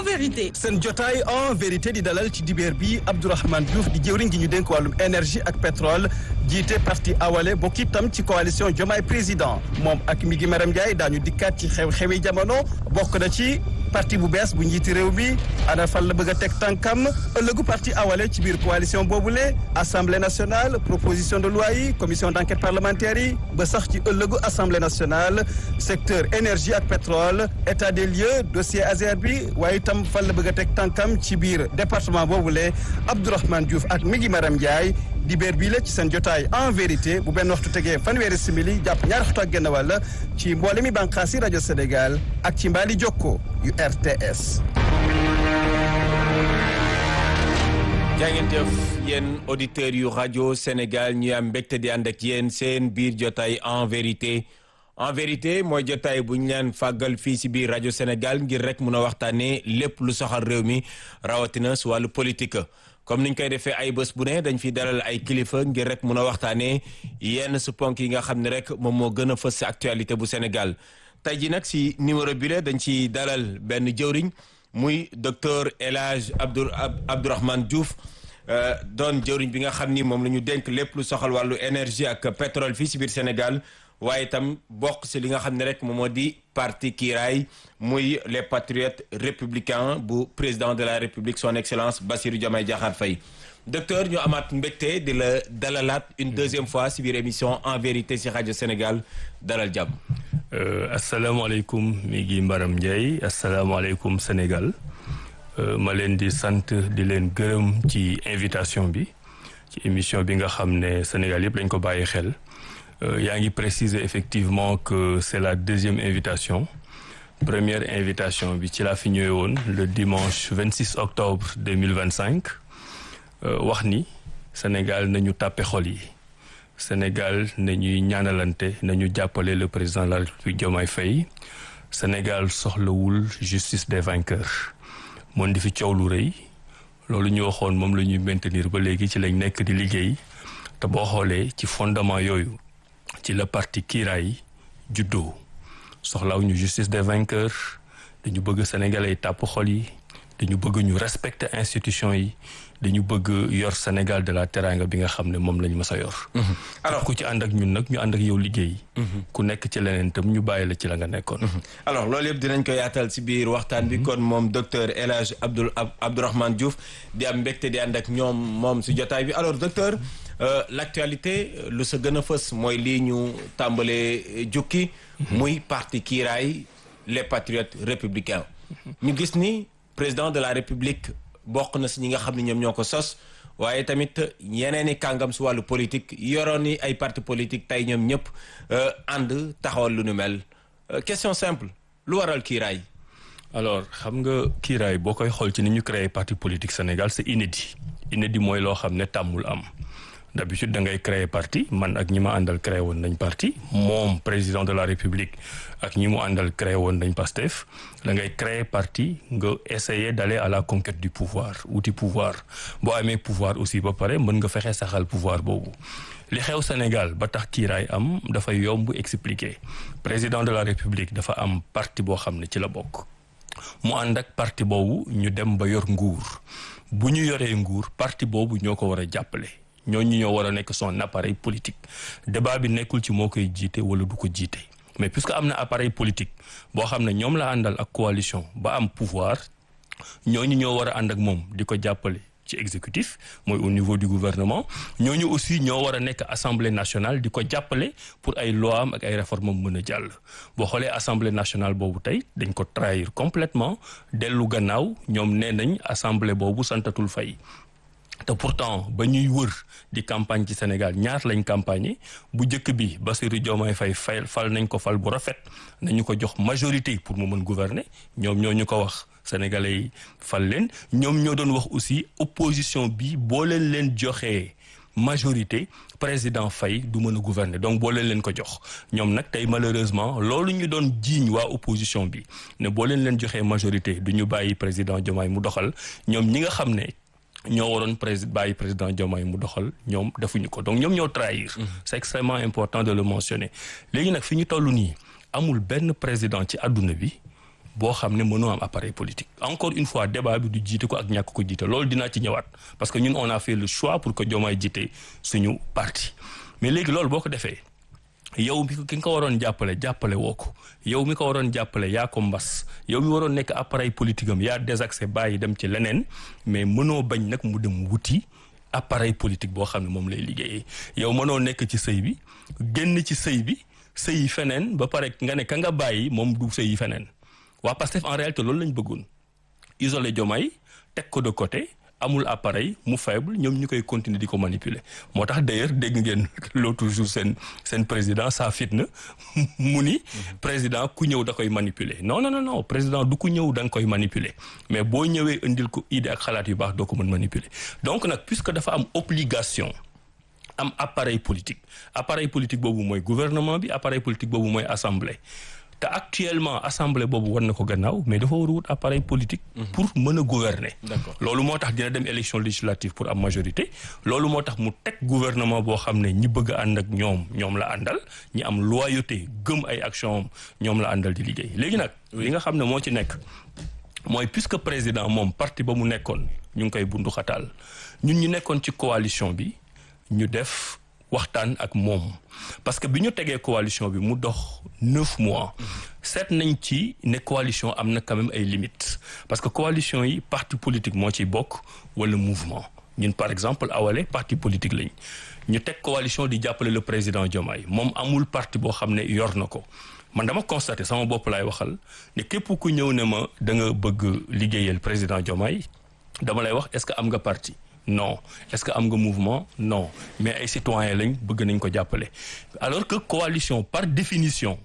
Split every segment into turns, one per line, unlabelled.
vérité.
seen jotaay en vérité di dalal ci dibeer bi Abdourahmane Diouf di jëwriñ gi ñu dénk wàllum énergie ak pétrole jiite parti Awalé bokk itam ci coalition Diomaye président moom ak Migui Maram Ndiaye daañu dikkaat ci xew-xewi jamono bokk na ci parti bu bees bu njiiti réew mi ana fan la bëgg a teg tànkam ëllëgu parti Awalé ci biir coalition boobule assemblée nationale proposition de loi yi commission d'enquête parlementaire yi ba sax ci ëllëgu assemblée nationale secteur énergie ak pétrole état des lieux dossier Azer bi waaye itam fan la bëgg a teg tànkam ci biir département boobule Abdourahmane Diouf ak Migui Maram Ndiaye dibéer bii la ci seen jotaay en vérité bu benn waxtu tegee fanweeri simili jàpp ñaari waxtu ak genn wàll ci mboole mi bànqaas yi rajo Sénégal ak ci mbaali jokko yu RTS.
jaa ngeen jëf yéen auditeurs yu rajo Sénégal ñu am mbégte di ànd ak yéen seen biir jotaay en vérité mooy jotaay bu ñu leen fàggal fii si biir rajo Sénégal ngir rek mun a waxtaanee lépp lu soxal réew mi rawatina su wàllu politique. comme niñ koy defee ay bés bu ne dañ fi dalal ay kilifa ngir rek mun a waxtaanee yenn su ponk yi nga xam ne rek moom moo gën a fës si actualité bu Sénégal tey ji nag si numéro bi la dañ ci dalal benn jëwriñ muy docteur El Hadj Abdourahmane Diouf doon jëwriñ bi nga xam ni moom la ñu dénk lépp lu soxal wàllu énergie ak pétrole fii si biir Sénégal waaye itam bokk si li nga xam ne rek moom moo di parti Kiiraay muy les patriotes républicains bu président de la république son excellence Bassirou Diomaye Diakhar Faye docteur ñu amaat mbégte di la dalalaat une deuxième fois si biir émission en vérité si rajo Sénégal dalal jàmm.
asalaamaaleykum Migui Maram Ndiaye asalaamaaleykum Sénégal ma leen di sant di leen gërëm ci invitation bi ci émission bi nga xam ne Sénégal yëpp lañ ko bàyyi xel. yaa ngi préciser effectivement que c'est la deuxième invitation première invitation bi ci laa fi ñëwee woon le dimanche 26 octobre 2025 wax ni Sénégal nañu tàppe xol yi Sénégal nañuy ñaanalante nañu jàppale le président de la République Diomaye Faye Sénégal soxlawul justice des vainqueurs moon di fi coow lu rëy loolu ñu waxoon moom la ñuy maintenir ba léegi ci lañ nekk di liggéey te boo xoolee ci fondement yooyu ci la parti Kiiraay juddoo soxlaaw ñu justice des vainqueurs dañu bëgg sénégalais yi tàpp xol yi dañu bëgg ñu respecter institution yi dañu bëgg yor Sénégal de la teranga bi nga xam ne moom lañ mës a yor. alors ku ci ànd ak ñun nag ñu ànd ak yow liggéey. ku nekk ci leneen tam ñu bàyyi la ci la nga nekkoon.
alors loolu yëpp dinañ ko yaatal si biir waxtaan bi kon moom docteur El Hadj Abdourahmane Diouf di am mbégte di ànd ak moom si jotaay bi alors docteur. l'actualité lu sa gën a fës mooy lii ñu tàmbalee jukki muy parti Kiiraay les patriotes républicains ñu gis ni président de la république bokk na si ñi nga xam ne ñoom ñoo ko sos waaye tamit yeneen i kàngam si wàllu politique yoroon ni ay parti politique tey ñoom ñëpp ànd taxawal lu nu mel question simple lu waral Kiiraay.
alors xam nga Kiiraay boo koy xool ci ni ñu créé parti politique Sénégal c'est inédit mooy loo xam ne tàmmul am. d'habitude da ngay créer parti man ak ñi ma àndal créé woon nañ parti moom président de la république ak ñi mu àndal créé woon nañ Pastef da ngay créer parti nga essayer d'aller à la conquête du pouvoir wuti pouvoir boo amee pouvoir aussi ba pare mën nga fexe saxal pouvoir boobu li xew Sénégal ba tax Kiiraay am dafay yomb expliquer président de la république dafa am parti boo xam ne ci la bokk mu ànd ak parti boobu ñu dem ba yor nguur bu ñu yoree nguur parti boobu ñoo ko war a jàppale ñooñu ñoo war a nekk son appareil politique débat bi nekkul ci moo koy jiite wala du ko jiite mais puisque am na appareil politique boo xam ne ñoom la àndal ak coalition ba am pouvoir ñooñu ñoo war a ànd ak moom di ko jàppale ci exécutif mooy au niveau du gouvernement ñooñu aussi ñoo war a nekk assemblée nationale di ko jàppale pour ay loi am ak ay réformes am mën a jàll boo xoolee assemblée nationale boobu tey dañ ko trahir complètement dellu gannaaw ñoom nee nañ assemblée boobu santatul fay te pourtant ba ñuy wër di campagne ci Sénégal ñaar lañ campagne bu njëkk bi Bassirou Diomaye Faye fal nañ ko fal bu rafet nañu ko jox majorité pour mu mën gouverner ñoom ñoo ñu ko wax sénégalais yi fal leen ñoom ñoo doon wax aussi opposition bi boo leen joxee majorité président Faye du mën a gouverner donc boo leen ko jox ñoom nag tey malheureusement loolu ñu doon jiiñ waa opposition bi ne boo leen joxee majorité du ñu bàyyi président Diomaye mu doxal ñoom ñi nga xam ne ñoo waroon bàyyi président Diomaye mu doxal ñoom defuñu ko donc ñoom ñoo trahir. C'est extrêmement important de le mentionner léegi nag fi ñu toll nii amul benn président ci àdduna bi boo xam ne mënoo am appareil politique encore une fois débat bi du jiite ko ak ñàkk ko jiite loolu dinaa ci ñëwaat parce que ñun on a fait le choix pour que Diomaye jiite suñu parti mais léegi loolu boo ko defee yow mi ki nga ko waroon jàppale woo ko yow mi ko waroon jàppale yaa ko mbas yow mi waroon nekk appareil politique am yaa désaxé bàyyi dem ci leneen mais mënoo bañ nag mu dem wuti appareil politique boo xam ne moom lay liggéeyee yow mënoo nekk ci sëy bi génn ci sëy bi sëyi feneen ba pare nga ne ka nga bàyyi moom du sëyi feneen waa Pastef en réalité loolu lañ bëggoon isolé Diomaye teg ko de côté amul appareil mu faible ñoom ñu koy continuer di ko manipuler moo tax d'ailleurs dégg ngeen l'autre jour seen président saa fitna mu ni président ku ñëw da koy manipuler non président du ku ñëw da nga koy manipuler mais boo ñëwee indil ko idée ak xalaat yu baax doo ko mën manipuler donc nag puisque dafa am obligation am appareil politique boobu mooy gouvernement bi appareil politique boobu mooy assemblée te actuellement assemblée boobu war na ko gannaaw mais dafa war a wut appareil politique pour mën a gouverner loolu moo tax dina dem élection législative pour am majorité loolu moo tax mu teg gouvernement boo xam ne ñi bëgg a ànd ak ñoom la àndal ñi am loyauté gëm ay action ñoom la àndal di liggéey léegi nag li nga xam ne moo ci nekk mooy puisque président moom parti ba mu nekkoon ñu ngi koy bundu xataal ñun ñu nekkoon ci coalition bi ñu def waxtaan ak moom parce que bi ñu tegee coalition bi mu dox 9 mois seet nañ ci ne coalition am na quand même ay limites parce que coalition yi parti politique moo ciy bokk wala mouvement ñun par exemple Awalé parti politique lañ ñu teg coalition di jàppale le président Diomaye moom amul parti boo xam ne yor na ko man dama constaté sama bopp laay waxal ne képp ku ñëw ne ma da nga bëgg liggéeyal président Diomaye dama lay wax est-ce que am nga parti non est-ce que am nga mouvement non mais ay citoyens lañ bëgg nañ ko jàppale alors que coalition par définition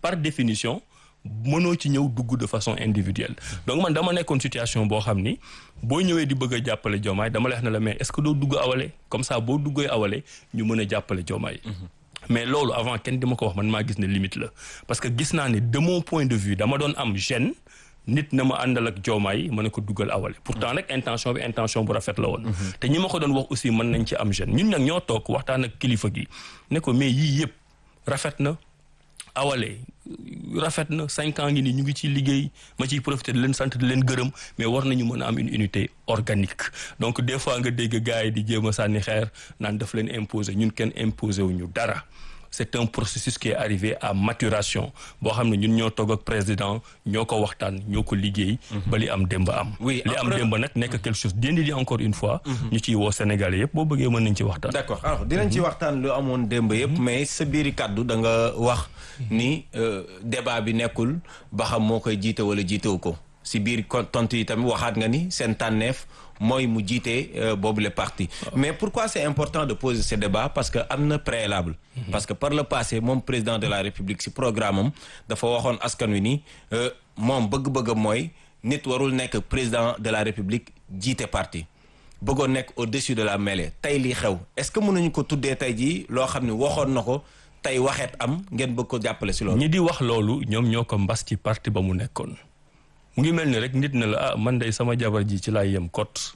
mënoo ci ñëw dugg de façon individuelle donc man dama nekkoon situation boo xam ni boo ñëwee di bëgg a jàppale Diomaye dama lay wax ne la mais est-ce que doo dugg Awalé comme ça boo duggee Awalé ñu mën a jàppale Diomaye mais loolu avant kenn di ma ko wax man maa gis ne limite la parce que gis naa ne de mon point de vue dama doon am gêne nit na ma àndal ak Diomaye mën na ko dugal Awalé pourtant nag intention bu rafet la woon te ñi ma ko doon wax aussi mën nañ ci am gêne ñun nag ñoo toog waxtaan ak kilifa gi ne ko mais yii yëpp rafet na Awalé rafet na 5 ans ngi nii ñu ngi ciy liggéey ma ciy profiter di leen sant di leen gërëm mais war nañu mën a am une unité organique donc des fois nga dégg gars yi di jéem a sànni xeer naan daf leen imposer ñun kenn imposer wu ñu dara c'est un processus qui est arrivé à maturation boo xam ne ñun ñoo toog ak président ñoo ko waxtaan ñoo ko liggéey ba li am démb am li am démb nag nekk quelque chose di encore une fois ñu ciy woo Sénégalais yëpp boo bëggee mën nañ ci waxtaan
d'accord alors dinañ ci waxtaan lu amoon démb yëpp mais sa biiri kàddu da nga wax ni débat bi nekkul ba xam moo koy jiite wala jiitewu ko si biir tontu yi tamit waxaat nga ni seen tànneef mooy mu jiite boobu le parti mais pourquoi c'est important de poser ce débat parce que am na préalable parce que par le passé moom président de la République si programme am dafa waxoon askan wi ni moom bëgg-bëggam mooy nit warul nekk président de la République jiite parti bëggoon nekk au-dessus de la mêlée tey lii xew est-ce que mënuñu ko tuddee tey jii loo xam ne waxoon na ko tey waxeet am ngeen bëgg ko jàppale si loolu.
ñi di wax loolu ñoom ñoo ko mbas ci parti ba mu nekkoon mu ngi mel ni rek nit na la man day sama jabar ji ci laay yem kot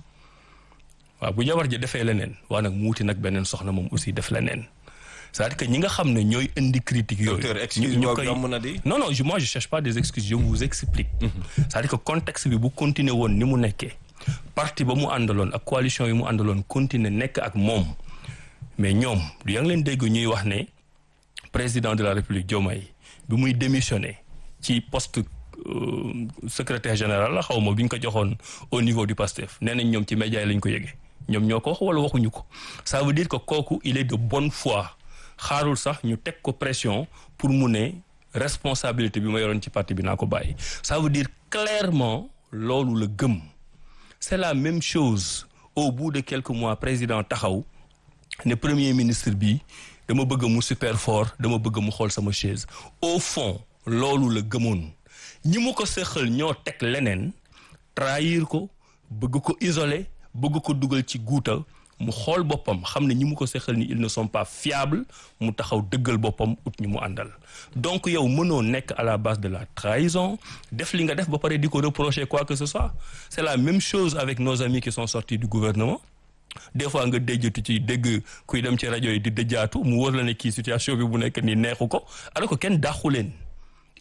waaw bu jabar ji defee leneen waa nag mu wuti nag beneen soxna moom aussi def leneen c'est-à-dire que ñi nga xam ne ñooy indi critique yooyu. ñu koy non moi je cherche pas des excuses je vous explique. C'est-à-dire que contexte bi bu continuer woon ni mu nekkee parti ba mu àndaloon ak coalition yi mu àndaloon continuer nekk ak moom mais ñoom du yaa ngi leen dégg ñuy wax ne président de la République Diomaye bi muy démissionné ci poste secrétaire général la xaw ma bi ñu ko joxoon au niveau du PASTEF nee nañ ñoom ci média yi lañ ko yëgee ñoom ñoo ko wax wala waxuñu ko ça veut dire que kooku il est de bonne foi xaarul sax ñu teg ko pression pour mu ne responsabilité bi ma yoroon ci parti bi naa ko bàyyi ça veut dire clairement loolu la gëm c'est la même chose au bout de quelques mois président taxaw ne premier ministre bi dama bëgg mu super fort dama bëgg mu xool sama chaise au fond loolu la gëmoon ñi mu ko seqal ñoo teg leneen trahir ko bëgg ko isoler bëgg ko dugal ci guuta mu xool boppam xam ne ñi mu ko seqal ni ils ne sont pas fiables mu taxaw dëggal boppam ut ñi mu àndal donc yow mënoo nekk à la base de la trahison def li nga def ba pare di ko reprocher quoi que ce soit c'est la même chose avec nos amis qui sont sortis du gouvernement des fois nga déjatu ci dégg kuy dem ci rajo yi di dëjaatu mu wër la ne kii situation bi bu nekk nii neexu ko alors que kenn dàqu leen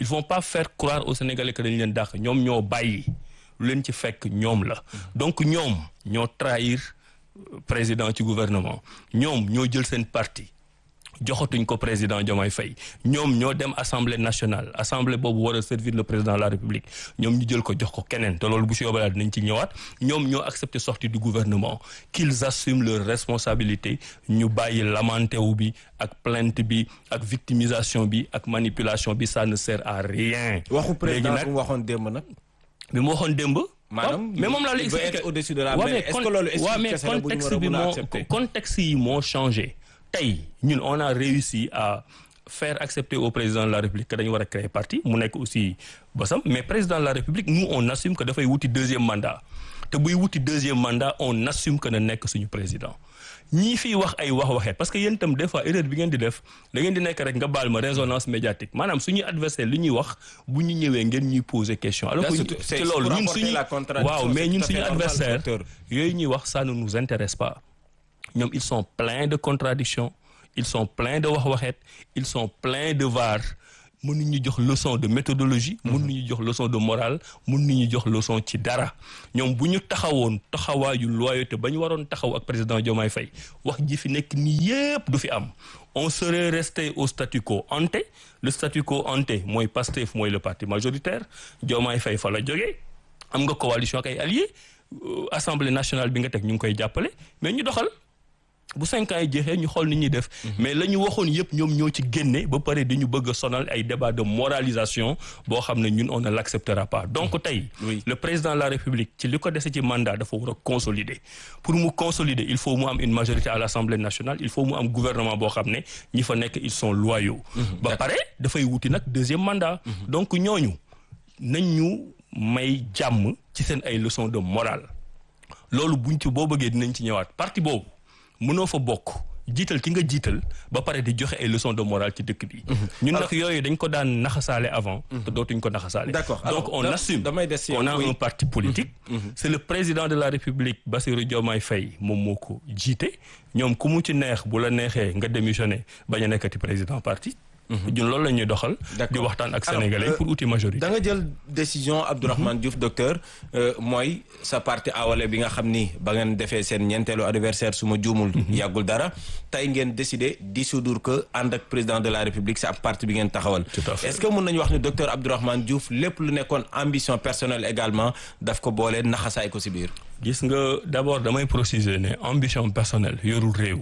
ils vont pas faire croire aux Sénégalais que dañ leen dàq ñoom ñoo bàyyi lu leen ci fekk ñoom la donc ñoom ñoo trahir président ci gouvernement ñoom ñoo jël seen parti joxatuñ ko président Diomaye Faye ñoom ñoo dem assemblée nationale assemblée boobu war a servir le président de la république ñoom ñu jël ko jox ko keneen te loolu bu si yóbbalaa dinañ ci ñëwaat ñoom ñoo accepté sortie du gouvernement qu'ils assument leur responsabilité ñu bàyyi lamenté wu bi ak plainte bi ak victimisation bi ak manipulation bi ça ne sert à rien.
waxu président bu mu waxoon démb nag.
bi mu waxoon démb.
maanaam
mais moom laa lay expliqué
au-dessus de la mêlée. Est-ce que loolu
contexte bi moo contexte yi moo changé. tey ñun on a réussi à faire accepter au président de la République que dañu war a créer parti mu nekk aussi bosam mais président de la République nous on assume que dafay wuti deuxième mandat te buy wuti deuxième mandat on assume que na nekk suñu président ñii fiy wax ay waxeet parce que yéen itam des fois erreur bi ngeen di def da ngeen di nekk rek nga baal ma résonance médiatique maanaam suñuy adversaire li ñuy wax bu ñu ñëwee ngeen ñuy poser question alors que ci loolu ñun suñu waaw mais ñun suñu adversaire yooyu ñuy wax ça ne nous intéresse pas ñoom ils sont pleins de contradictions ils sont pleins de waxeet ils sont pleins de var mënuñu jox leçon de méthodologie mënuñu jox leçon de morale mënuñu jox leçon ci dara ñoom bu ñu taxawoon taxawaayu loyauté ba ñu waroon taxaw ak président Diomaye Faye wax ji fi nekk nii yépp du fi am on serait resté au statu quo ante le statu quo ante mooy Pastef mooy le parti majoritaire Diomaye Faye fa la jógee am nga coalition ak ay alliés assemblée nationale bi nga teg ñu ngi koy jàppale mais ñu doxal bu 5 ans yi jeexee ñu xool ni ñuy def mais la ñu waxoon yëpp ñoom ñoo ci génne ba pare dañu bëgg a sonal ay débat de moralisation boo xam ne ñun on ne l'acceptera pas donc tey le président de la République ci li ko dese ci mandat dafa war a consolider pour mu consolider il faut mu am une majorité à l'Assemblée nationale il faut mu am gouvernement boo xam ne ñi fa nekk ils sont loyaux ba pare dafay wuti nag deuxième mandat donc ñooñu nañ ñu may jàmm ci seen ay leçons de morale loolu buñ ci boo bëggee dinañ ci ñëwaat parti boobu mënoo fa bokk jiital ki nga jiital ba pare di joxe ay leçons de morale ci dëkk bi ñun nag yooyu dañ ko daan naxasaale avant te dootuñ ko naxasaale
d'accord
donc on assume qu'on a un parti politique c'est le président de la République Bassirou Diomaye Faye moom moo ko jiite ñoom ku mu ci neex bu la neexee nga démissionner bañ a nekkati président parti ñun loolu la ñuy doxal di waxtaan ak sénégalais pour outil majorité
da nga jël décision Abdourahmane Diouf docteur mooy sa parti awale bi nga xam ni ba ngeen defee seen ñeenteelu anniversaire su ma juumul yàggul dara tey ngeen décidé dissoudre que ànd ak président de la République sa ab parti bi ngeen taxawal est-ce que mën nañu wax ni docteur Abdourahmane Diouf lépp lu nekkoon ambition personnelle également daf ko boole naxasaay ko si biir
gis nga d'abord damay préciser ne ambition personnelle yorul réew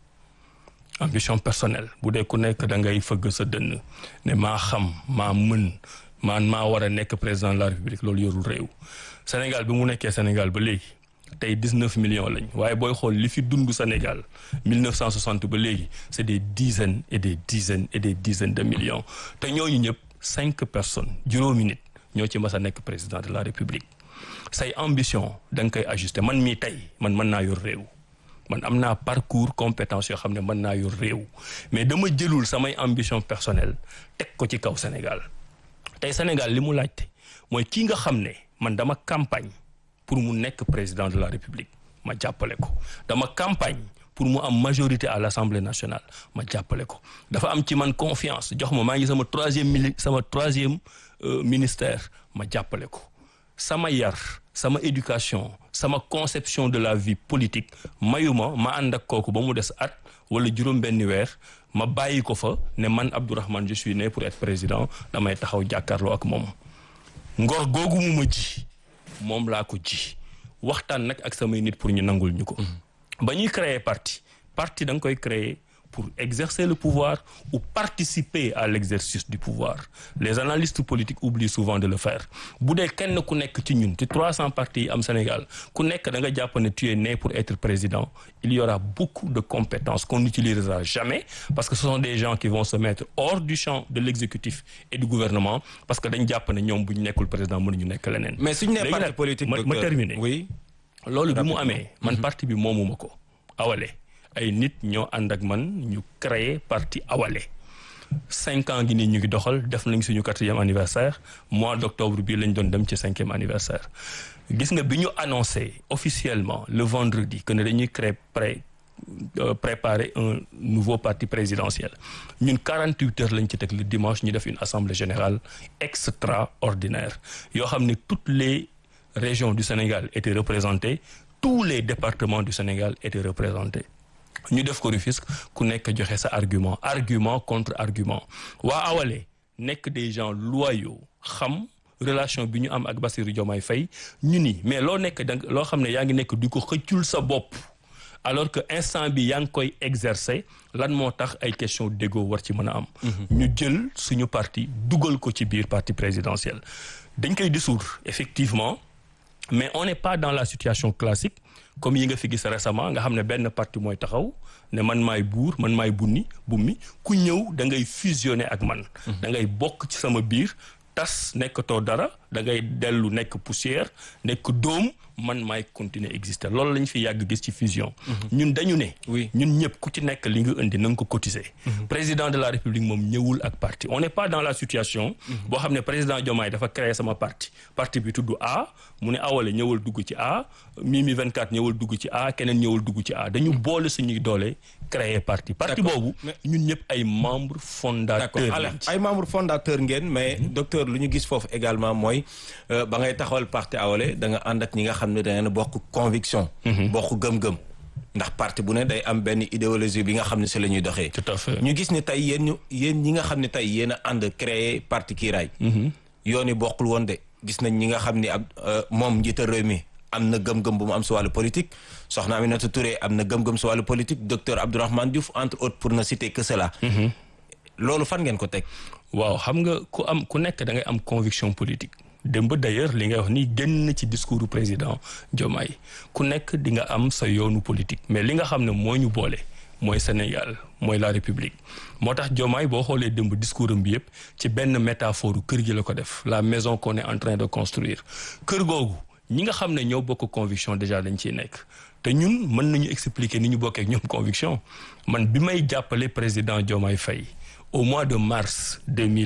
ambition personnelle bu dee ku nekk da ngay fëgg sa dënn ne maa xam maa mën maa war a nekk président de la République loolu yorul réew Sénégal bi mu nekkee Sénégal ba léegi tey 19 millions lañ waaye booy xool li fi dund Sénégal 1960 ba léegi c'est des dizaines et des dizaines et des dizaines de millions te ñooñu ñëpp 5 personnes juróomi nit ñoo ci mas a nekk président de la République say ambition da nga koy ajuster man mii tey man mën naa yor réew man am naa parcours compétence yoo xam ne mën naa yor réew mais dama jëlul samay ambition personnelle teg ko ci kaw Sénégal tey Sénégal li mu laajte mooy kii nga xam ne man dama campagne pour mu nekk président de la République ma jàppale ko dama campagne pour mu am majorité à l'Assemblée nationale ma jàppale ko dafa am ci man confiance jox ma maa ngi sama troisième ministère ma jàppale ko sama yar sama éducation sama conception de la vie politique mayuma ma ànd ak kooku ba mu des at wala juróom-benni weer ma bàyyi ko fa ne man Abdourahmane je suis né pour être président damay taxaw jàkkaarloo ak moom ngor googu mu ma ji moom laa ko ji waxtaan nag ak samay nit pour ñu nangul ñu ko ba ñuy créer parti da nga koy créer pour exercer le pouvoir ou participer à l'exercice du pouvoir les analystes politiques oublient souvent de le faire bu dee kenn ku nekk ci ñun ci 300 partis yi am Sénégal ku nekk da nga jàpp ne tu es né pour être président il y aura beaucoup de compétences qu'on n'utilisera jamais parce que ce sont des gens qui vont se mettre hors du champ de l'exécutif et du gouvernement parce que dañ jàpp ne ñoom bu ñu nekkul président mënuñu nekk leneen.
mais suñu nee parti politique docteur
ma terminer.
oui
loolu bi mu amee. man parti bi moomuma ko awale. ay nit ñoo ànd ak man ñu créer parti awale 5 ans gi nii ñu ngi doxal def nañ suñu 4e anniversaire mois d'octobre bii lañ doon dem ci 5e anniversaire gis nga bi ñu annoncé officiellement le vendredi que ne dañuy créer préparer un nouveau parti présidentiel ñun 48 heures lañ ci teg le dimanche ñu def une assemblée générale extraordinaire yoo xam ne toutes les régions du Sénégal étaient représentées tous les départements du Sénégal étaient représentés ñu def ko Rufisque ku nekk joxe sa argument contre argument waa Awalé nekk des gens loyaux xam relation bi ñu am ak Bassirou Diomaye Faye ñu ni mais loo nekk da loo xam ne yaa ngi nekk di ko xëccul sa bopp alors que instant bi yaa ngi koy exercer lan moo tax ay question d'égo war ci mën a am ñu jël suñu parti dugal ko ci biir parti présidentiel dañ koy dissoudre effectivement mais on n'est pas dans la situation classique comme yi nga fi gis récemment nga xam ne benn parti mooy taxaw ne man maay buur man maay bummi ku ñëw da ngay fusionner ak man da ngay bokk ci sama biir tas nekkatoo dara da ngay dellu nekk poussière nekk dóom man maay continuer exister loolu lañ fi yàgg gis ci fusion ñun dañu ne ñun ñëpp ku ci nekk li nga indi na nga ko cotiser président de la république moom ñëwul ak parti on n'est pas dans la situation boo xam ne président Diomaye dafa créer sama parti bi tudd A mu ne Awalé ñëwal dugg ci A Mimi 24 ñëwal dugg ci A keneen ñëwal dugg ci A dañu boole suñuy doole créer parti boobu ñun ñëpp ay membres fondateurs
ay membres fondateurs ngeen mais docteur lu ñu gis foofu également mooy ba ngay taxawal parti Awalé da nga ànd ak ñi nga xam ne da ngeen bokk conviction bokk gëm-gëm ndax parti bu ne day am benn idéologie bi nga xam ne si la ñuy doxee
tout à fait
ñu gis ne tey yéen ñi nga xam ne tey yéen a ànd créer parti Kiiraay yoon yi bokkul woon de gis nañ ñi nga xam ni moom njiital réew mi am na gëm-gëm bu mu am si wàllu politique soxna Aminata Touré am na gëm-gëm si wàllu politique docteur Abdourahmane Diouf entre autres pour ne citer que cela loolu fan ngeen ko teg
waaw xam nga ku nekk da ngay am conviction politique démb d'ailleurs li ngay wax ni génn ci discours du président Diomaye ku nekk di nga am sa yoonu politique mais li nga xam ne moo ñu boole mooy Sénégal mooy la République moo tax Diomaye boo xoolee démb discours am bi yëpp ci benn métaphore kër gi la ko def la maison qu'on est en train de construire kër googu ñi nga xam ne ñoo bokk conviction déjà dañ ciy nekk te ñun mën nañu expliquer ni ñu bokkee ak ñoom conviction man bi may jàppale président Diomaye Faye au mois de mars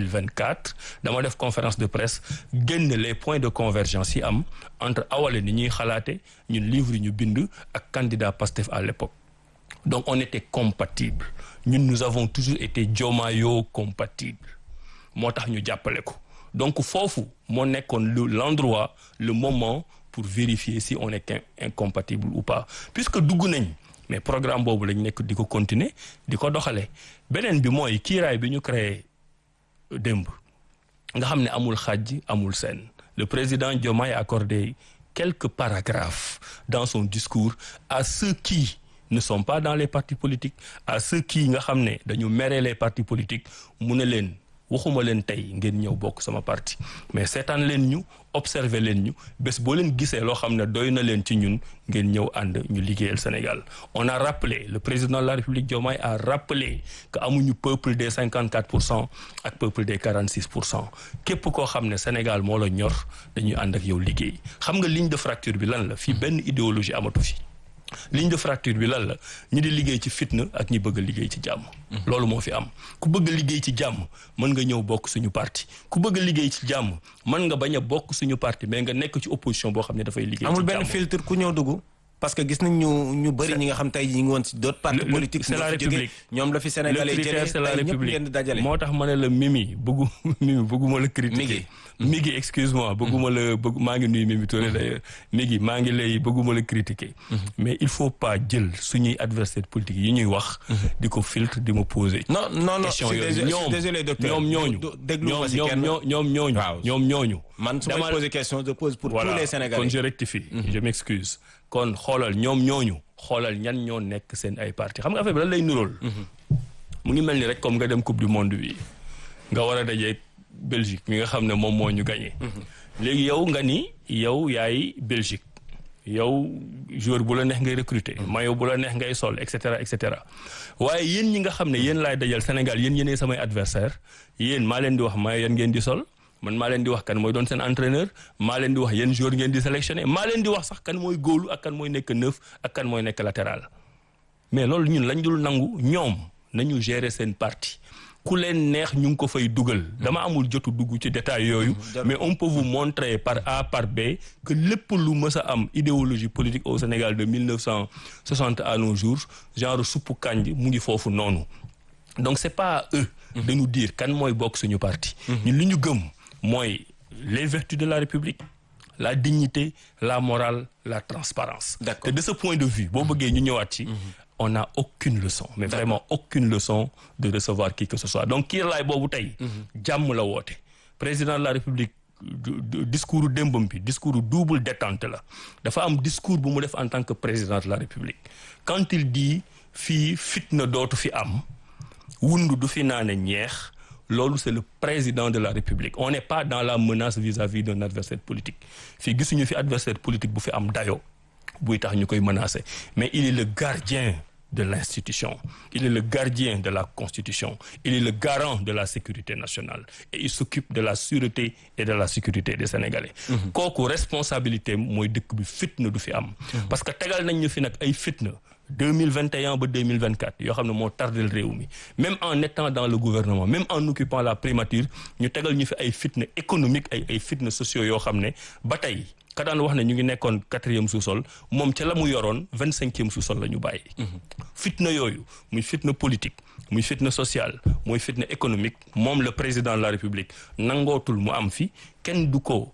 2024 dama def conférence de presse génn les points de convergence yi am entre Awalé ni ñuy xalaate ñun livre yi ñu bind ak candidat Pastef à l'époque donc on était compatibles ñun nous avons toujours été Diomayo compatibles moo tax ñu jàppale ko donc foofu moo nekkoon l'endroit le moment pour vérifier si on est incompatible ou pas puisque dugg nañ mais programme boobu lañ nekk di ko continuer di ko doxalee beneen bi mooy kiiraay bi ñu créé démb nga xam ne amul xàjj amul seen le président Diomaye a accordé quelques paragraphes dans son discours à ceux qui ne sont pas dans les partis politiques à ceux qui nga xam ne dañu mere les partis politiques mu ne leen waxuma leen tey ngeen ñëw bokk sama parti mais seetaan leen ñu observer leen ñu bés boo leen gisee loo xam ne doy na leen ci ñun ngeen ñëw ànd ñu liggéeyal Sénégal on a rappelé le président de la République Diomaye a rappelé que amuñu peuple des 54% ak peuple des 46% képp koo xam ne Sénégal moo la ñor dañuy ànd ak yow liggéey xam nga ligne de fracture bi lan la fii benn idéologie amatu fi ligne de fracture bi lan la ñi di liggéey ci fitna ak ñi bëgg a liggéey ci jàmm loolu moo fi am ku bëgg a liggéey ci jàmm mën nga ñëw bokk suñu parti ku bëgg a liggéey ci jàmm mën nga bañ a bokk suñu parti mais nga nekk ci opposition boo xam ne dafay liggéey ci jàmm
amul benn filtre ku ñëw dugg parce que gis nañ ñu bëri ñi nga xam tey ñi ngi woon si d'autres partis politiques
c'est la République
ñoom la fi Sénégalais jëlee
c'est la République
ñëpp ngeen dajale
moo tax ma ne la Mimi bëgguma la critiquer Migi excuse-moi maa ngi nuyu Mimi Touré d'ailleurs Migi maa ngi lay bëgguma la critiquer mais il faut pas jël suñuy adversaire politique yi ñuy wax di ko filtre di ma poser
non
question
je suis désolé docteur
ñoom ñooñu
man su may poser question je pose pour tous les Sénégalais
kon je rectifie je m'excuse kon xoolal ñoom ñooñu xoolal ñan ñoo nekk seen ay parti xam nga affaire bi lan lay nuróol mu ngi mel ni rek comme nga dem coupe du monde bi nga war a dajee Belgique mi nga xam ne moom moo ñu gagné léegi yow nga ni yow yaay Belgique yow joueur bu la neex ngay recruter maillot bu la neex ngay sol et cetera waaye yéen ñi nga xam ne yéen laay dajal Sénégal yéenay samay adversaire yéen maa leen di wax maillot yan ngeen di sol man maa leen di wax kan mooy doon seen entraîneur maa leen di wax yéen joueur ngeen di sélectionner maa leen di wax sax kan mooy góolu ak kan mooy nekk neuf ak kan mooy nekk latéral mais loolu ñun lañ dul nangu ñoom nañu gérer seen parti ku leen neex ñu ngi ko fay dugal dama amul jotu dugg ci détail yooyu mais on peut vous montrer par A par B que lépp lu mës a am idéologie politique au Sénégal de 1960 à nos jours genre suppu kànj mu ngi foofu noonu donc c'est pas à eux de nous dire kan mooy bokk suñu parti ñun li ñu gëm mooy les vertus de la République la dignité la morale la transparence te de ce point de vue boo bëggee ñu ñëwaat ci on n'a aucune leçon mais vraiment aucune leçon de recevoir qui que ce soit donc kii laay boobu tey jàmm la woote président de la République discours démbam bi discours double détente la dafa am discours bu mu def en tant que président de la République quand il dit fii fitna dootu fi am wundu du fi naane ñeex loolu c'est le président de la République on n'est pas dans la menace vis-à-vis d'un adversaire politique fii gisuñu fi adversaire politique bu fi am dayo buy tax ñu koy menacer mais il est le gardien de l'institution il est le gardien de la Constitution il est le garant de la sécurité nationale et il s'occupe de la sûreté et de la sécurité des Sénégalais kooku responsabilité mooy dëkk bi fitna du fi am parce que tegal nañ ñu fi nag ay fitna 2021 ba 2024 yoo xam ne moo tardel réew mi même en étant dans le gouvernement même en occupant la primature ñu tegal ñu fi ay fitna économique ay fitna sociaux yoo xam ne ba tey ka daan wax ne ñu ngi nekkoon 4e sous-sol moom ca la mu yoroon 25e sous-sol la ñu bàyyi fitna yooyu muy fitna politique muy fitna sociale muy fitna économique moom le président de la République nangootul mu am fi kenn du ko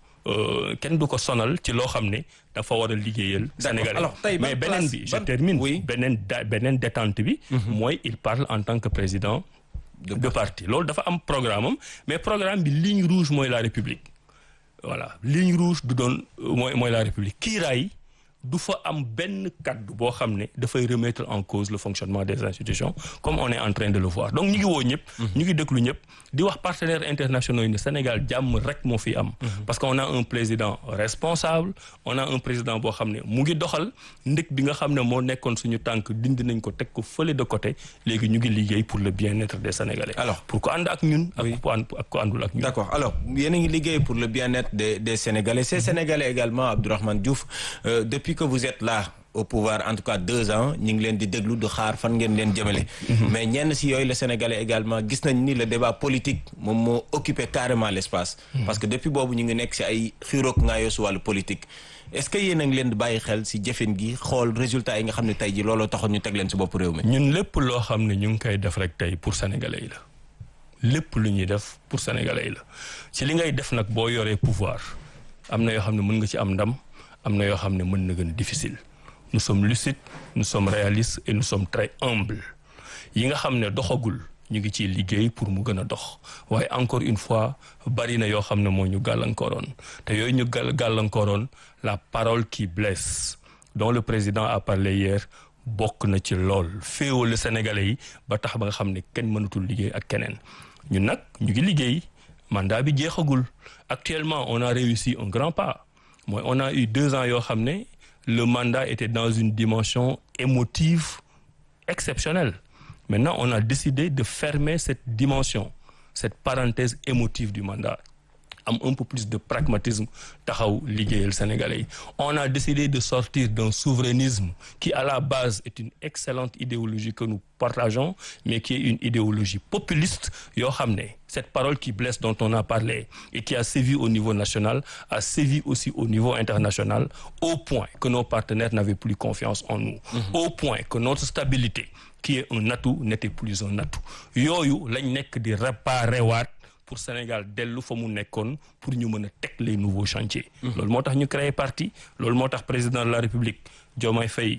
sonal ci loo xam ne dafa war a liggéeyal Sénégalais mais beneen bi je termine beneen détente bi mooy il parle en tant que président de parti loolu dafa am programme am mais programme bi ligne rouge mooy la République voilà ligne rouge du doon mooy la République kiiraay du fa am benn kaddu boo xam ne dafay remettre en cause le fonctionnement des institutions comme on est en train de le voir donc ñu ngi woo ñëpp ñu ngi déglu ñëpp di wax partenaires internationaux yi ne Sénégal jàmm rek moo fi am parce que on a un président responsable on a un président boo xam ne mu ngi doxal ndëkk bi nga xam ne moo nekkoon suñu tànk dindi nañ ko teg ko fële de côté léegi ñu ngi liggéey pour le bien-être des Sénégalais alors pour ko ànd ak ñun ak ko àndul ak ñun
d'accord alors yéen a ngi liggéey pour le bien-être des Sénégalais ces Sénégalais également Abdourahmane Diouf depuis que vous êtes là au pouvoir en tout cas 2 ans ñu ngi leen di déglu du xaar fan ngeen leen jëmale mais ñenn si yooyu le Sénégalais également gis nañ ni le débat politique moom moo occupé carrément l'espace parce que depuis boobu ñu ngi nekk si ay xiiroog ngaayoo si wàllu politique est-ce que yéen a ngi leen di bàyyi xel si jëfin gi xool résultat yi nga xam ne tey ji looloo taxoon ñu teg leen si bopp réew mi
ñun lépp loo xam ne ñu ngi koy def rek tey pour Sénégalais yi la lépp lu ñuy def pour Sénégalais yi la ci li ngay def nag boo yoree pouvoir am na yoo xam ne mën nga ci am ndam am na yoo xam ne mën na gën a difficile nous sommes lucides nous sommes réalistes et nous sommes très humbles yi nga xam ne doxagul ñu ngi ciy liggéey pour mu gën a dox waaye encore une fois bari na yoo xam ne moo ñu gàllankooroon te yooyu ñu gàllankooroon la parole qui blesse dont le président a parlé hier bokk na ci lool féewale Sénégalais yi ba tax ba nga xam ne kenn mënatul liggéey ak keneen ñun nag ñu ngi liggéey mandat bi jeexagul actuellement on a réussi un grand pas mooy on a eu 2 ans yoo xam ne le mandat était dans une dimension émotive exceptionnelle maintenant on a décidé de fermer cette dimension cette parenthèse émotive du mandat am un peu plus de pragmatisme taxaw liggéeyal Sénégalais yi on a décidé de sortir d'un souverainisme qui à la base est une excellente idéologie que nous partageons mais qui est une idéologie populiste yoo xam ne cette parole qui blesse dont on a parlé et qui a sévi au niveau national a sévi aussi au niveau international au point que nos partenaires n'avaient plus confiance en nous au point que notre stabilité qui est un atout n'était plus un atout yooyu lañ nekk di réparer waat pour Sénégal dellu fa mu nekkoon pour ñu mën a teg les nouveaux chantiers loolu moo tax ñu créé parti loolu moo tax président de la République Diomaye Faye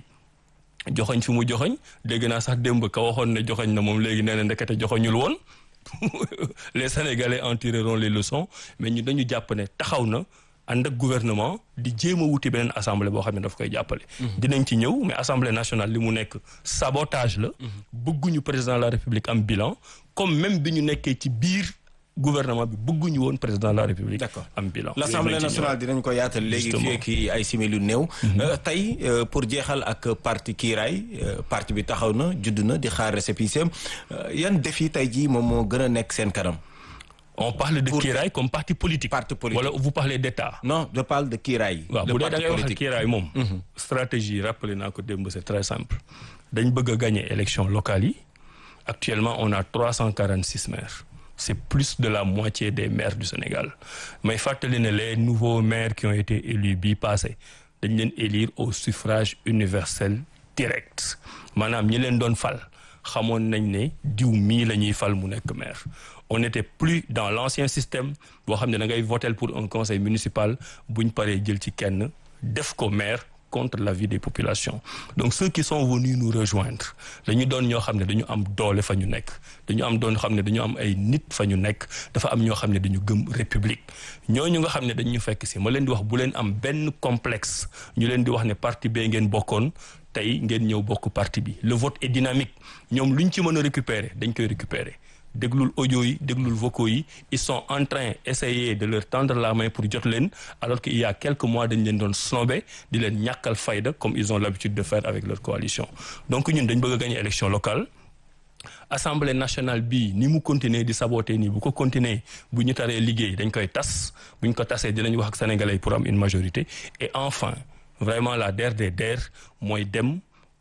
joxoñ fi mu joxoñ dégg naa sax démb ka waxoon ne joxoñ na moom léegi nee na ndekete joxoñul woon les Sénégalais en tireront les leçons mais ñu dañu jàpp ne taxaw na ànd ak gouvernement di jéem a wuti beneen assemblée boo xam ne daf koy jàppale dinañ ci ñëw mais assemblée nationale li mu nekk sabotage la bëgguñu président de la République am bilan comme même bi ñu nekkee ci biir gouvernement bi bëgguñu woon président de la République am bilan
l'Assemblée nationale dinañ ko yaatal léegi fii ki ay simili néew tey pour jeexal ak parti kiiraay parti bi taxaw na judd na di xaar récépissé yan défi tey jii moom moo gën a nekk seen kanam
on parle de kiiraay comme parti politique wala vous parlez d'État
non je parle de kiiraay
waaw bu dee da ngay wax kiiraay moom stratégie rappelé naa ko démb c'est très simple dañ bëgg a gagner élection locale yi Actuellement, on a 346 maires. C'est plus de la moitié des maires du Sénégal. Mais fàttali ne les nouveaux maires qui ont été élus bii passé dañ leen élire au suffrage universel direct maanaam ñi leen doon fal xamoon nañ ne diw mii la ñuy fal mu nekk maire. On n'était plus dans l'ancien système boo xam ne da ngay voter pour un conseil municipal buñ paree jël ci kenn def ko maire contre l'avis des populations. Donc ceux qui sont venus nous rejoindre dañu doon ñoo xam ne dañu am doole fa ñu nekk dañu am doon xam ne dañu am ay nit fa ñu nekk dafa am ñoo xam ne dañu gëm république ñooñu nga xam ne dañu fekk si ma leen di wax bu leen am benn complexe ñu leen di wax ne parti bee ngeen bokkoon tey ngeen ñëw bokk parti bi. Le vote est dynamique ñoom luñ ci mën a récupérer dañ koy récupérer déglul audio yi déglul vocaux yi ils sont en train d'essayer de leur tendre la main pour jot leen alors qu'il y a quelques mois dañ leen doon snobé di leen ñàkkal fayda comme ils ont l'habitude de faire avec leur coalition. Donc ñun dañ bëgg a gagner élection locale. Assemblée nationale bii ni mu continuer di saboter nii bu ko continuer bu ñu taree liggéey dañ koy tas bu ñu ko tasee dinañ wax ak sénégalais pour am une majorité. Et enfin vraiment la der des der mooy dem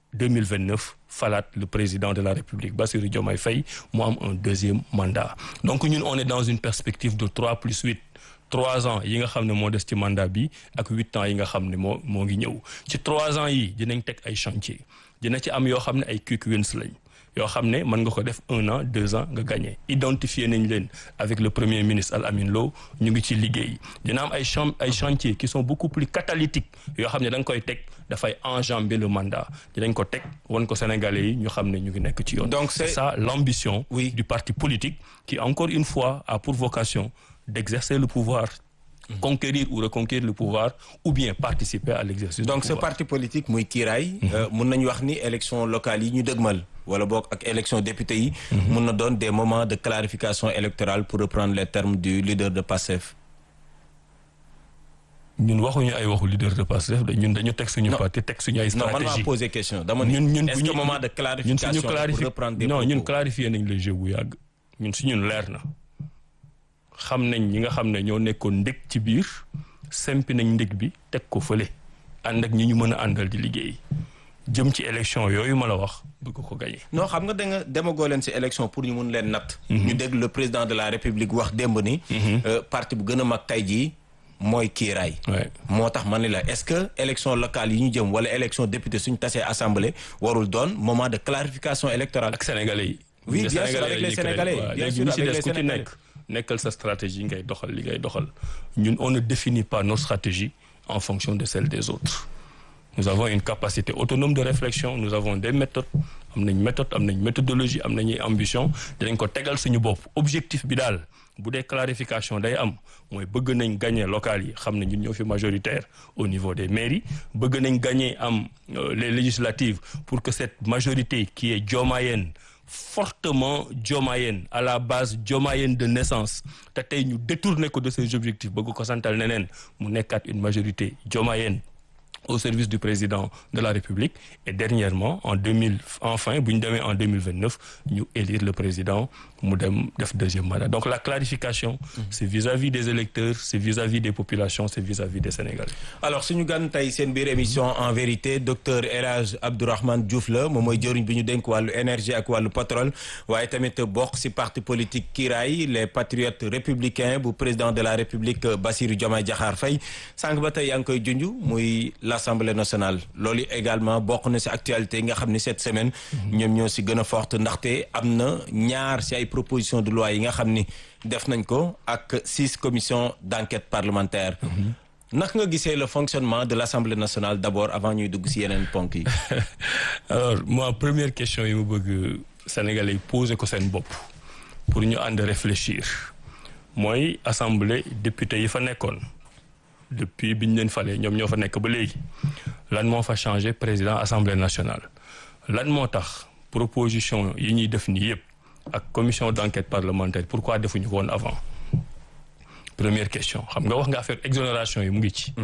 2029 falaat le président de la République Bassirou Diomaye Faye mu am un deuxième mandat. Donc ñun on est dans une perspective de 3+8 3 ans yi nga xam ne moo des ci mandat bi ak 8 ans yi nga xam ne moo ngi ñëw ci 3 ans yi dinañ teg ay chantier dina ci am yoo xam ne ay quick wins lañ yoo xam ne mën nga ko def 1 an 2 ans nga gagné identifier nañ leen avec le premier ministre Al Amin Lo ñu ngi ci liggéey dina am ay chantiers qui sont beaucoup plus catalytiques yoo xam ne da nga koy teg dafay enjamber le mandat dinañ ko teg wan ko Sénégalais yi ñu xam ne ñu ngi nekk ci yoon. Donc c'est ça l'ambition du parti politique qui encore une fois a pour vocation d'exercer le pouvoir, conquérir ou reconquérir le pouvoir ou bien participer à l'exercice du pouvoir.
Donc ce parti politique muy kiiraay mun nañu wax ni élection locale yi ñu dëgmal wala boog ak élection député yi mun na doon des moments de clarification électorale pour reprendre les termes du leader de PASTEF.
ñun waxuñu ay waxu leader de PASTEF ñun dañu teg suñu parti teg suñu ay stratégie.
Non, man maa posé question dama ni est-ce que moment de clarification pour reprendre des propos.
Non, ñun clarifier nañ le jeu bu yàgg ñun si ñun leer na xam nañ ñi nga xam ne ñoo nekkoon ndég ci biir sempi nañ ndég bi teg ko fële ànd ak ñi ñu mën a àndal di liggéey jëm ci élection yooyu ma la wax bëgg ko gagner.
Non xam nga da nga demagoo leen ci élection pour ñu mun leen natt. ñu dégg le président de la République wax démb ni. parti bu gën a mag tey jii mooy kiiraay. moo tax ma ne la est-ce que élection locale yi ñu jëm wala élection député suñu tasee assemblée warul doon moment de clarification électorale.
ak sénégalais yi.
Oui, bien sûr avec les sénégalais. Bien sûr avec les sénégalais.
Nekkal sa stratégie ngay doxal li ngay doxal ñun on ne définit pas nos stratégies en fonction de celles des autres. Nous avons une capacité autonome de réflexion nous avons des méthodes am nañ méthodologie am nañuy ambition dinañ ko tegal suñu bopp objectif bi daal bu dee clarification day am mooy bëgg nañ gagner local yi xam ne ñun ñoo fi majoritaire au niveau des mairies bëgg nañ gagner am les législatives pour que cette majorité qui est diomayenne fortement diomayenne à la base diomayenne de naissance te tey ñu détourné ko de ses objectifs bëgg ko santal neneen mu nekkaat une majorité diomayenne au service du président de la République et dernièrement enfin bu ñu demee en 2029 ñu élire le président mu dem def deuxième mandat. Donc la clarification c'est vis-à-vis des électeurs c'est vis-à-vis des populations c'est vis-à-vis des Sénégalais.
Alors suñu gan tey seen biir émission en vérité docteur El Hadj Abdourahmane Diouf la moom mooy jëriñ bi ñu dénk wàllu énergie ak wàllu pétrole waaye tamit bokk ci parti politique kiiraay les patriotes républicains bu président de la République Bassirou Diomaye Diakhar Faye sànq ba tey yaa ngi koy junj muy l'Assemblée nationale loolu également bokk na ci actualité yi nga xam ni cette semaine ñoom ñoo ci gën a forte ndaxte am na ñaar ci ay proposition de loi yi nga xam ni def nañ ko ak 6 commissions d'enquête parlementaire naka nga gisee le fonctionnement de l'Assemblée nationale d'abord avant ñuy dugg ci yeneen ponk yi.
Alors moi première question yi mu bëgg Sénégalais yi poser ko seen bopp pour ñu ànd réfléchir mooy assemblée député yi fa nekkoon depuis bi ñu leen falee ñoom ñoo fa nekk ba léegi lan moo fa changé président assemblée nationale lan moo tax proposition yi ñuy def nii yëpp ak commission d'enquête parlementaire pourquoi defuñu ko woon avant première question xam nga wax nga affaire exonération yi mu ngi ci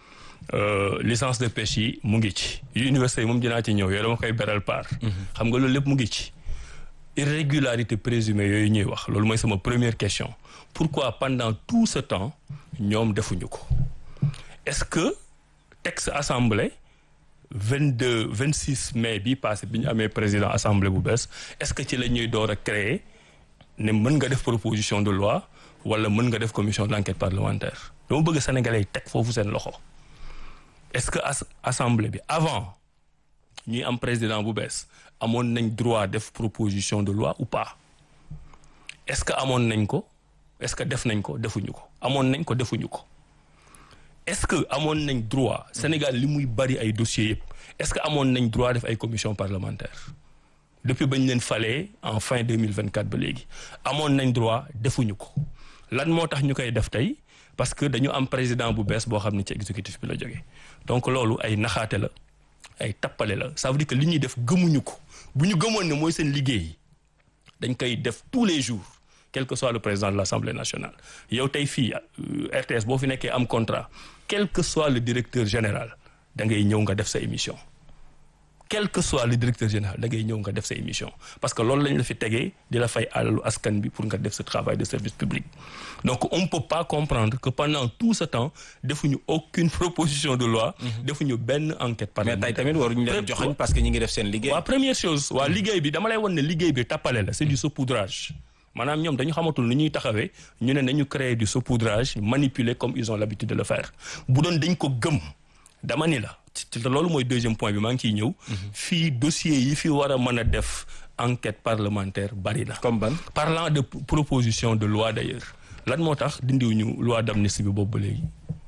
licence de pêche yi mu ngi ci yu université yi moom dinaa ci ñëw yooyu dama koy beral part xam nga loolu lépp mu ngi ci irrégularité présumée yooyu ñuy wax loolu mooy sama première question pourquoi pendant tout ce temps ñoom defuñu ko est-ce que texte assemblée 26 mai bii passé bi ñu amee président assemblée bu bees est-ce que ci la ñuy door a créer ne mën nga def proposition de loi wala mën nga def commission d'enquête parlementaire dama bëgg sénégalais yi teg foofu seen loxo est-ce que assemblée bi avant ñuy am président bu bees amoon nañ droit def proposition de loi ou pas est-ce que amoon nañ ko est-ce que def nañ ko defuñu ko amoon nañ ko defuñu ko est-ce que amoon nañ droit Sénégal li muy bari ay dossiers yëpp est-ce que amoon nañ droit def ay commission parlementaire depuis bañ leen falee en fin 2024 ba léegi amoon nañ droit defuñu ko lan moo tax ñu koy def tey parce que dañu am président bu bees boo xam ne ci exécutif bi la jógee donc loolu ay naxaate la ay tappale la ça veut dire que li ñuy def gëmuñu ko bu ñu gëmoon ne mooy seen liggéey dañ koy def tous les jours quel que soit le président de l'Assemblée nationale yow tey fii RTS boo fi nekkee am contrat quel que soit le directeur général da ngay ñëw nga def sa émission quel que soit le directeur général da ngay ñëw nga def sa émission parce que loolu lañ la fi tegee di la fay alalu askan bi pour nga def ce travail de service public donc on ne peut pas comprendre que pendant tout ce temps defuñu aucune proposition de loi defuñu benn enquête parlementaire.
mais tey tamit waruñu leen joxañ parce que ñi ngi def seen liggéey.
waaw première chose waa liggéey bi dama lay won ne liggéey bi tappale la c'est du saupoudrage maanaam ñoom dañu xamatul nu ñuy taxawee ñu ne nañu créer du saupoudrage manipuler comme ils ont l'habitude de le faire bu doon dañ ko gëm dama ni la te loolu mooy deuxième point bi maa ngi ciy ñëw fii dossier yi fi war a mën a def enquête parlementaire bari na
comme ban
parlant de proposition de loi d'ailleurs lan moo tax dindiwuñu loi d'amnistie bi boobu ba léegi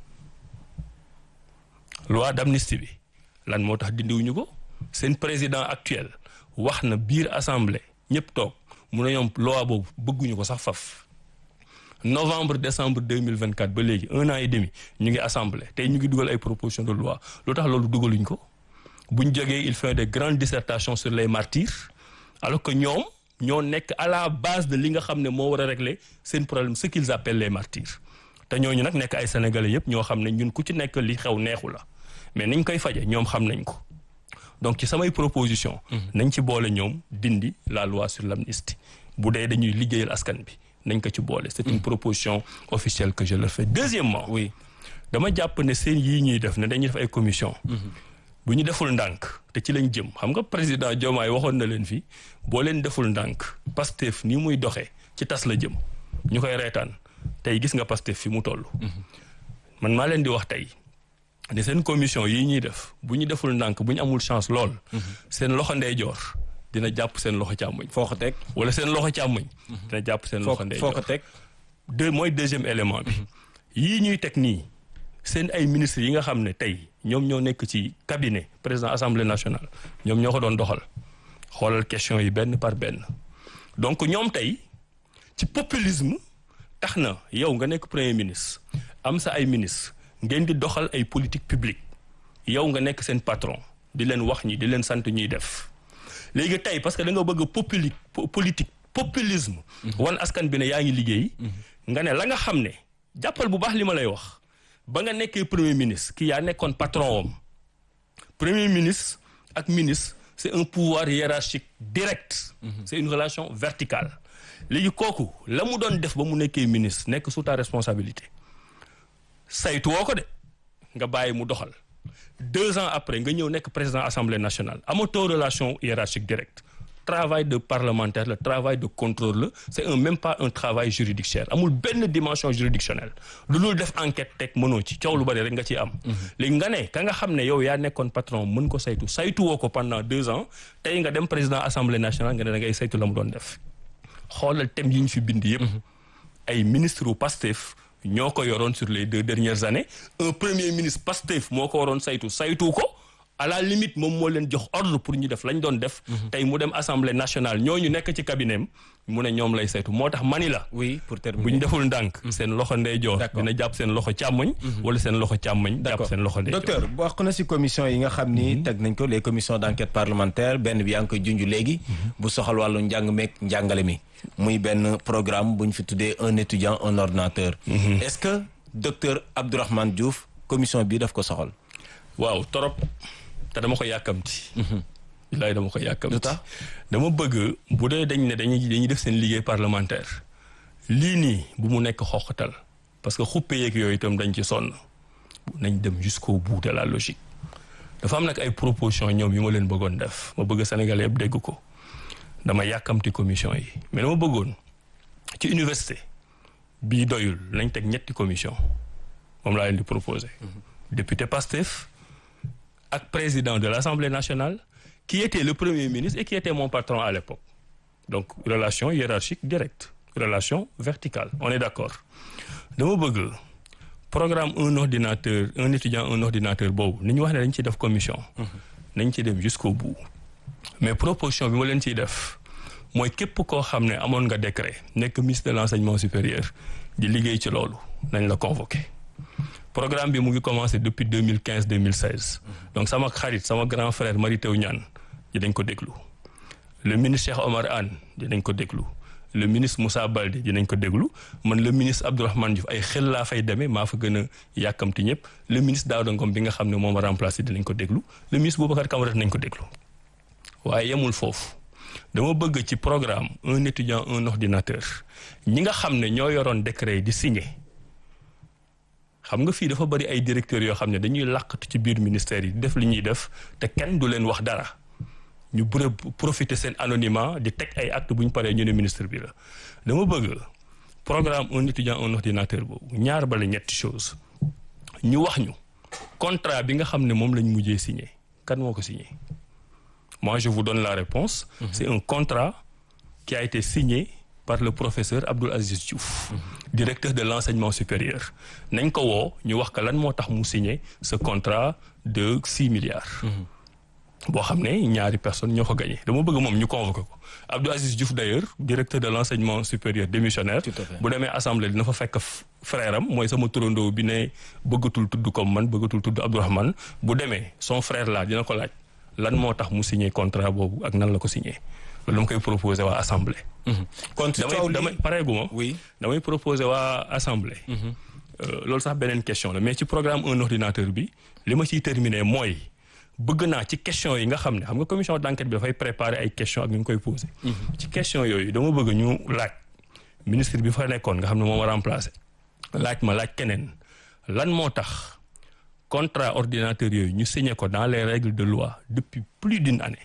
loi d'amnistie bi lan moo tax dindiwuñu ko seen président actuel wax na biir assemblée ñëpp toog mu ne ñoom loi boobu bëgguñu ko sax faf novembre décembre 2024 ba léegi 1 an et demi ñu ngi assemblée tey ñu ngi dugal ay proposition de loi lu tax loolu dugaluñ ko buñ jógee il fait de grandes dissertations sur les martyrs alors que ñoom ñoo nekk à la base de li nga xam ne moo war a régler seen problème ce qu'ils appellent les martyrs te ñooñu nag nekk ay sénégalais yëpp ñoo xam ne ñun ku ci nekk li xew neexu la mais niñ koy faje ñoom xam nañ ko donc ci samay proposition nañ ci boole ñoom dindi la loi sur l'amnistie bu dee dañuy liggéeyal askan bi nañ ko ci boole c'est une proposition officielle que je leur fais deuxièmement
oui
dama jàpp ne seen yii ñuy def ne dañuy def ay commission bu ñu deful ndànk te ci lañ jëm xam nga président Diomaye waxoon na leen fii boo leen deful ndànk Pastef ni muy doxee ci tas la jëm ñu koy reetaan tey gis nga Pastef fi mu toll man maa leen di wax tey ne seen commission yii ñuy def bu ñu deful ndànk bu ñu amul chance lool seen loxo ndeyjoor dina jàpp seen loxo càmmoñ
foo ko teg
wala seen loxo càmmoñ dina jàpp seen loxo ndeyjoor
foo ko teg
mooy deuxième élément bi yii ñuy teg nii seen ay ministres yi nga xam ne tey ñoom ñoo nekk ci cabinet président assemblée nationale ñoom ñoo ko doon doxal xoolal question yi benn par benn donc ñoom tey ci populisme tax na yow nga nekk premier ministre am sa ay ministres ngeen di doxal ay politique publique yow nga nekk seen patron di leen wax ñi di leen sant ñuy def léegi tey parce que da nga bëgg politique populisme wan askan bi ne yaa ngi liggéey nga ne la nga xam ne jàppal bu baax li ma lay wax ba nga nekkee premier ministre ki yaa nekkoon patron wam premier ministre ak ministre c'est un pouvoir hiérarchique direct c'est une relation verticale léegi kooku la mu doon def ba mu nekkee ministre nekk sous ta responsabilité saytu woo ko de nga bàyyi mu doxal 2 ans après nga ñëw nekk président assemblée nationale amatoo relation hiérarchique directe travail de parlementaire le travail de contrôle la c'est même pas un travail juridictionnel amul benn dimension juridictionnelle lu dul def enquête teg mënoo ci coow lu bari rek nga ciy am léegi nga ne ka nga xam ne yow yaa nekkoon patron mën ko saytu woo ko pendant 2 ans tey nga dem président assemblée nationale nga ne da ngay saytu la mu doon def xoolal thème yi ñu fi bind yëpp ay ministre u Pastef ñoo ko yoroon sur les 2 dernières années un premier ministre Pastef moo ko waroon saytu ko à la limite moom moo leen jox ordre pour ñu def lañ doon def tey mu dem assemblée nationale ñooñu nekk ci cabinet mu ne ñoom lay saytu moo tax mani la
oui pour terminer
bu ñu deful ndànk seen loxo ndeyjoor dina jàpp seen loxo càmmoñ wala seen loxo càmmoñ jàpp seen loxo ndeyjoor
docteur bokk na ci commission yi nga xam ni teg nañ ko les commissions d'enquête parlementaire benn bi yaa ngi koy junj léegi bu soxal wàllu njàng meeg njàngale mi muy benn programme bu ñu fi tuddee un étudiant un ordinateur est-ce que docteur Abdourahmane Diouf commission bii daf ko soxal
waaw torop te dama ko yàkkamti bilaay dama ko yàkkamti
tax
dama bëgg bu dee dañ ne dañuy def seen liggéey parlementaire lii nii bu mu nekk xoqatal parce que xuppe yeeg yooyu itam dañ ci sonn nañ dem jusqu'au bout de la logique dafa am nag ay proposition ñoom yi ma leen bëggoon def ma bëgg Sénégalais yëpp dégg ko dama yàkkamti commission yi mais dama bëggoon ci université bii doyul nañ teg 3 commission moom laa leen di proposer député Pastef ak président de l'Assemblée nationale qui était le premier ministre et qui était mon patron à l'époque donc relation hiérarchique directe relation verticale on est d'accord dama bëgg programme un étudiant un ordinateur boobu ni ñu wax ne dañ ciy def commission nañ ci dem jusqu'au bout mais proposition bi ma leen ciy def mooy képp koo xam ne amoon nga décret nekk ministre de l'enseignement supérieur di liggéey ci loolu nañ la convoqué programme bi mu ngi commencé depuis 2015-2016 donc sama xarit sama grand frère Mary Teuw Niane dinañ ko déglu le ministre Cheikh Omar Anne dinañ ko déglu le ministre Moussa Baldé dinañ ko déglu man le ministre Abdourahmane Diouf ay xel laa fay demee maa fa gën a yàkkamti ñëpp le ministre Daouda Ngom bi nga xam ne moom a remplacé dinañ ko déglu le ministre Boubacar Camara dinañ ko déglu waaye yemul foofu dama bëgg ci programme un étudiant un ordinateur ñi nga xam ne ñoo yoroon décret di signé xam nga fii dafa bari ay directeurs yoo xam ne dañuy làqatu ci biir ministère yi def li ñuy def te kenn du leen wax dara ñu bëre profiter seen anonymat di teg ay acte bu ñu paree ñu ne ministre bi la dama bëgg programme un étudiant un ordinateur boobu ñaar bala ñetti chose ñu wax ñu contrat bi nga xam ne moom lañ mujjee signé kan moo ko signé moi je vous donne la réponse c'est un contrat qui a été signé par le professeur Abdoul Aziz Diouf directeur de l'enseignement supérieur nañ ko woo ñu wax ka lan moo tax mu signé ce contrat de 6 milliards boo xam ne ñaari personnes ñoo ko gagné dama bëgg moom ñu convoqué ko Abdou Aziz Diouf d'ailleurs directeur de l'enseignement supérieur démissionnaire bu demee assemblée dina fa fekk frère am mooy sama turandoo bi ne bëggatul tudd comme man bëggatul tudd Abdourahmane bu demee son frère là dina ko laaj lan moo tax mu signé contrat boobu ak nan la ko signé loolu dama koy proposé waa assemblée damay pareeguma damay proposé waa assemblée loolu sax beneen question la mais ci programme un ordinateur bi li ma ciy terminer mooy bëgg naa ci question yi nga xam ne xam nga commission d'enquête bi dafay préparer ay questions ak ñu ngi koy poser ci question yooyu dama bëgg ñu laaj ministre bi fa nekkoon nga xam ne moom a remplacer laaj keneen lan moo tax contrat ordinateur yooyu ñu signé ko dans les règles de loi depuis plus d'une année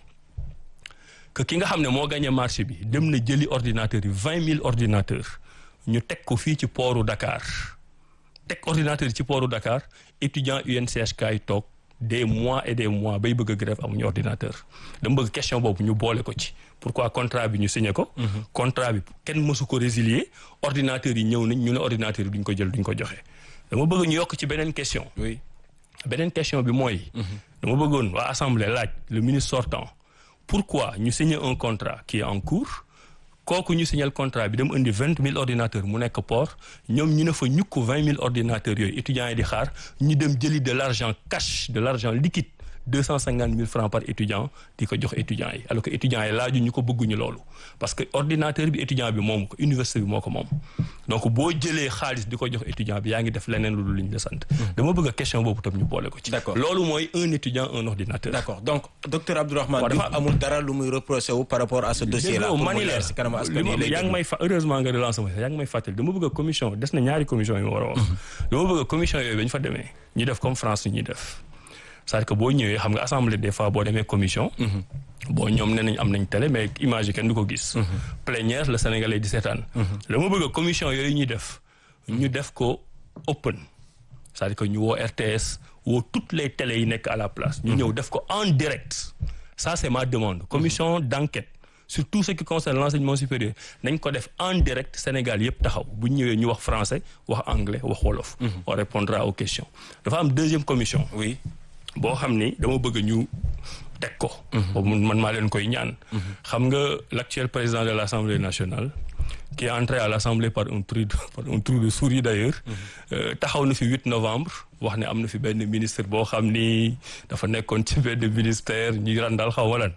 que ki nga xam ne moo gagné marché bi dem na jëli ordinateurs yi 20 000 ordinateurs ñu teg ko fii ci pooru Dakar teg ordinateur yi ci pooru Dakar étudiant UNCHK yi toog des mois et des mois bay bëgg a grève amuñu ordinateur dama bëgg question boobu ñu boole ko ci pourquoi contrat bi ñu signé ko contrat bi kenn mësu ko résilier ordinateur yi ñëw nañ ñu ne ordinateur yi duñ ko jël duñ ko joxe dama bëgg ñu yokk ci beneen question beneen question bi mooy dama bëggoon waa assemblée laaj le ministre sortant pourquoi ñu signer un contrat qui est en cours kooku ñu signal contrat bi dem indi 20 000 ordinateurs mu nekk port ñoom ñu ne fa ñukk 20 000 ordinateurs yooyu étudiants yi di xaar ñu dem jëli de l'argent cash de l'argent liquide 250 000 francs par étudiant di ko jox étudiants yi alors que étudiants yi laaju ñu ko bëgguñu loolu parce que ordinateur bi étudiant bi moom ko université bi moo ko moom donc boo jëlee xaalis di ko jox étudiant bi yaa ngi def leneen lu liñ la sant dama bëgg a question boobu tam ñu boole ko ci
d'accord
loolu mooy un étudiant un ordinateur
d'accord donc docteur Abdourahmane Diouf amul dara lu muy reproché wu par rapport à ce dossier là
yaa ngi may heureusement nga relancé ma yaa ngi may fàttali dama bëgg a commission des na ñaari commission yi ma war a wax dama bëgg a commission yooyu ba ñu fa demee ñu def comme France ñuy def c'est-à-dire que boo ñëwee xam nga assemblée des fois boo demee commission bon ñoom nee nañ am nañ télé mais image yi kenn du ko gis plénière le Sénégalais di seetaan dama bëgg a commission yooyu ñuy def ñu def ko open c'est-à-dire que ñu woo RTS woo toutes les télés yi nekk à la place ñu ñëw def ko en direct ça c'est ma demande commission d'enquête sur tout ce qui concerne l'enseignement supérieur nañ ko def en direct Sénégal yëpp taxaw bu ñu ñëwee ñu wax français wax anglais wax wolof on répondra aux questions dafa am deuxième commission boo xam ni dama bëgg ñu teg ko boobu man maa leen koy ñaan xam nga l'actuel président de l'Assemblée nationale qui est entré à l'Assemblée par un trou de souris d'ailleurs taxaw na fi 8 novembre wax ne am na fi benn ministre boo xam ni dafa nekkoon ci benn ministère ñuy randal xaw walan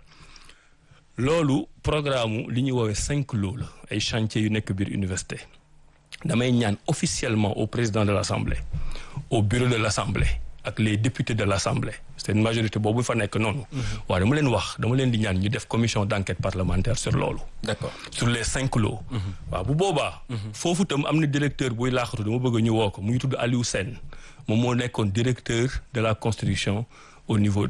loolu programme li ñuy woowee 5 lots la ay chantiers yu nekk biir université damay ñaan officiellement au président de l'Assemblée au bureau de l'Assemblée ak les députés de l'Assemblée c'est une majorité boobu fa nekk noonu waaw dama leen di ñaan ñu def commission d'enquête parlementaire sur loolu
d'accord sur
les 5 lots waaw bu boobaa foofu tam am na directeur buy laaxatu dama bëgg ñu woo ko mu ngi tudd Aliou Sène moom moo nekkoon directeur de la construction au niveau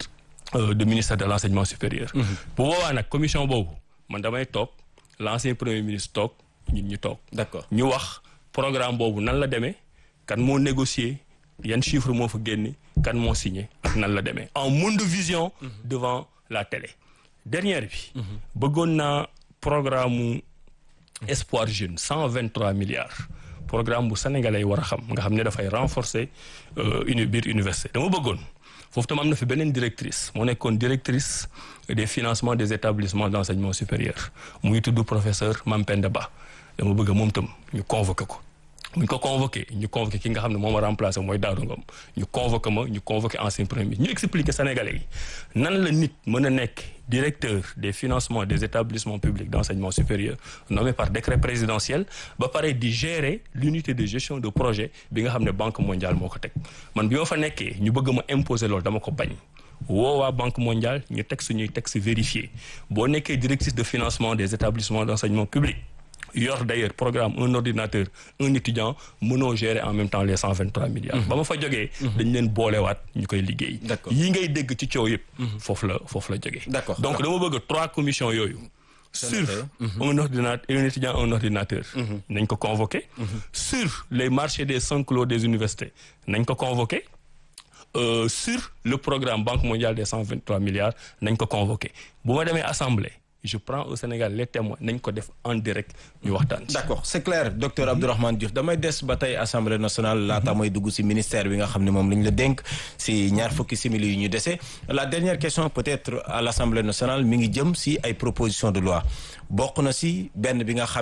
du ministère de l'enseignement supérieur. bu boobaa nag commission boobu man damay toog l'ancien premier ministre toog ñun ñu toog.
d'accord
ñu wax programme boobu nan la demee kan moo négocier yan chiffre moo fa génne kan moo signé ak nan la demee en monde de vision devant la télé. dernière bi. bëggoon naa programme Espoir Jeune 123 milliards. programme bu sénégalais yi war a xam nga xam ne dafay renforcer biir université dama bëggoon foofu tam am na fi beneen directrice moo nekkoon directrice des financements des établissements d'enseignement supérieur muy tudd professeur Mampenda Ba dama bëgg moom tam ñu convoqué ko bu ñu ko convoqué ñu convoqué ki nga xam ne moom a remplacé mooy Daouda Ngom ñu convoqué ma ñu convoqué ancien premier ministre ñu expliqué sénégalais yi nan la nit mën a nekk directeur des financements des établissements publics d'enseignement supérieur nommé par décret présidentiel ba pare di gérer l'unité de gestion de projet bi nga xam ne Banque mondiale moo ko teg man bi ma fa nekkee ñu bëgg ma imposer loolu dama ko bañ woowaa Banque mondiale ñu teg suñuy texte vérifié boo nekkee directrice de financement des établissements d'enseignement public yor d'ailleurs programme un ordinateur un étudiant mënoo gérer en même temps les 123 milliards. ba ma fa jógee. dañ leen boolewaat ñu koy liggéey.
d'accord
yi ngay dégg ci coow yëpp. foofu la jógee.
d'accord
donc dama bëgg 3 commissions yooyu. sur un ordinateur un étudiant un ordinateur. nañ ko convoqué. sur les marchés des Saint-Cloud des universités nañ ko convoqué. sur le programme Banque mondiale des 123 milliards nañ ko convoqué bu ma demee assemblée. je prends au Sénégal les témoins nañ ko def en direct ñu waxtaan.
d'accord c'est clair docteur Abdourahmane Diouf damay des ba tey assemblée nationale laata mooy dugg ci ministère bi nga xam ne moom lañ la dénk ci ñaar fukki simili yu ñu dese la dernière question peut-être à l'assemblée nationale mi ngi jëm ci ay propositions de loi bokk na ci benn bi nga xam